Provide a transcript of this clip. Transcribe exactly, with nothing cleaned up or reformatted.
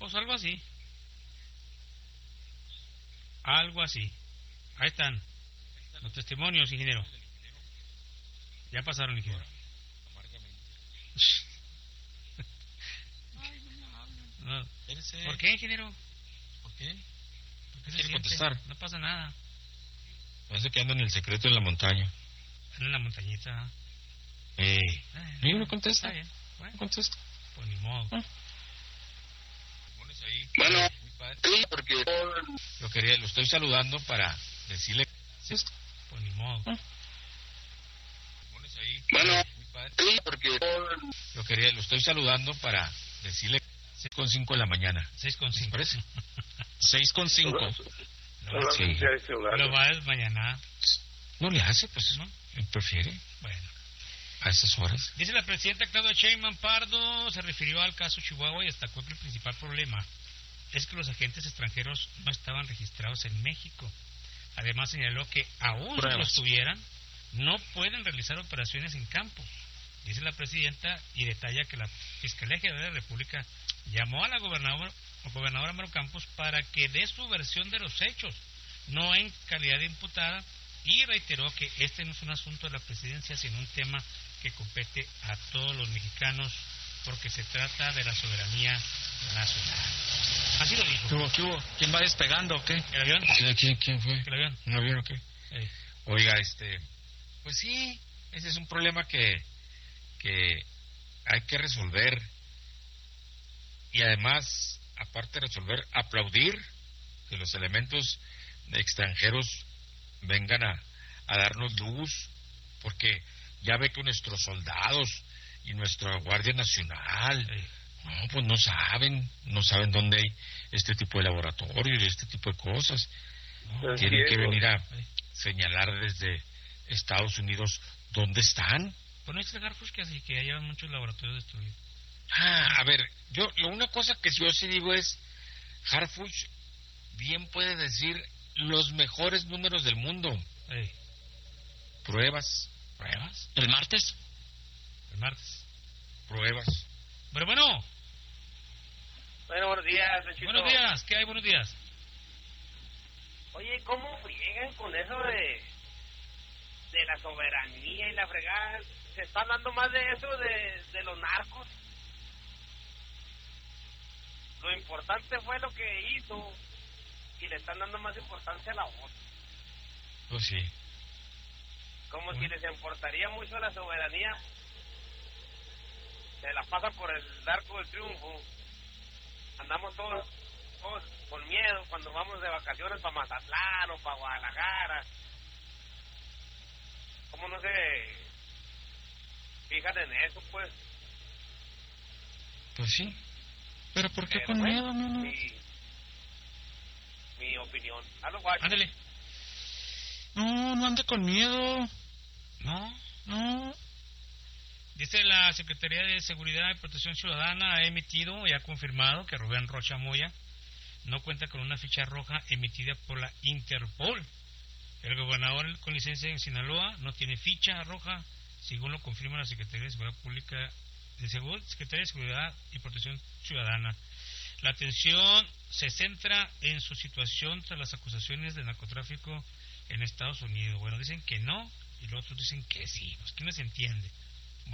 Pues algo así. Algo así. Ahí están los testimonios, ingeniero. Ya pasaron, ingeniero. No. ¿Por qué, ingeniero? ¿Por qué? ¿Por qué se quiere siente? contestar? No pasa nada. Parece que anda en el secreto en la montaña. Anda en la montañita. Eh, Eh, ¿Y no contesta? Está bien. Bueno, No contesta. pues ni modo. Ah. Pones ahí. Bueno, Muy padre. sí, porque lo quería, lo estoy saludando para decirle. Pues ni modo. Ah. Pones ahí. Bueno, Muy padre. sí, porque lo quería, lo estoy saludando para decirle seis con cinco de la mañana. Seis con ¿Les cinco. parece? Seis con cinco. Lo, Sí. lo va a desmañanar. No le hace, pues, ¿no? Él prefiere Bueno. a esas horas. Dice la presidenta Claudia Sheinbaum Pardo, se refirió al caso Chihuahua y destacó que el principal problema es que los agentes extranjeros no estaban registrados en México. Además señaló que aún si lo estuvieran, no pueden realizar operaciones en campo. Dice la presidenta y detalla que la Fiscalía General de la República llamó a la gobernadora, gobernadora Maru Campos para que dé su versión de los hechos, no en calidad de imputada, y reiteró que este no es un asunto de la presidencia, sino un tema que compete a todos los mexicanos porque se trata de la soberanía nacional. Así lo dijo. ¿Qué hubo? ¿Qué hubo? ¿Quién va despegando o qué? ¿El avión? ¿Quién, quién, quién fue? ¿El avión? ¿Un avión o qué? Eh. Oiga, este... Pues sí, ese es un problema que, que hay que resolver. Y además, aparte de resolver, aplaudir que los elementos extranjeros vengan a, a darnos luz, porque ya ve que nuestros soldados y nuestra Guardia Nacional, Eh. no, pues no saben, no saben dónde hay este tipo de laboratorios y este tipo de cosas. No, Tienen que venir a eh. señalar desde Estados Unidos dónde están. Pues no es el Harfush que así que ya llevan muchos laboratorios destruidos. Ah, a ver, yo, lo una cosa que yo sí digo es, Harfuch bien puede decir los mejores números del mundo. Eh. Pruebas, ¿Pruebas? el martes, El martes. pruebas. Pero bueno, Bueno, buenos días, Luchito. buenos días. ¿Qué hay? Buenos días. Oye, ¿cómo friegan con eso de, de la soberanía y la fregada? ¿Se está hablando más de eso de, de los narcos? Lo importante fue lo que hizo y le están dando más importancia a la otra. Pues sí. Como Bueno. si les importaría mucho la soberanía. Se la pasa por el arco del triunfo. Andamos todos, todos con miedo cuando vamos de vacaciones para Mazatlán o para Guadalajara. ¿Cómo no se fijan en eso, pues? Pues sí. ¿Pero por qué Pero con bueno, miedo, no? Mi, mi opinión. A lo guacho. Ándale. No, no ande con miedo. No. No. Dice la Secretaría de Seguridad y Protección Ciudadana ha emitido y ha confirmado que Rubén Rocha Moya no cuenta con una ficha roja emitida por la Interpol. El gobernador con licencia en Sinaloa no tiene ficha roja, según lo confirma la Secretaría de Seguridad Pública, de Segur- Secretaría de Seguridad y Protección Ciudadana. La atención se centra en su situación tras las acusaciones de narcotráfico en Estados Unidos. Bueno, dicen que no y los otros dicen que sí. Pues, ¿quién les entiende?